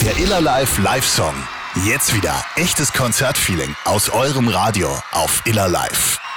Der Iller Live Live-Song. Jetzt wieder echtes Konzertfeeling aus eurem Radio auf Iller Live.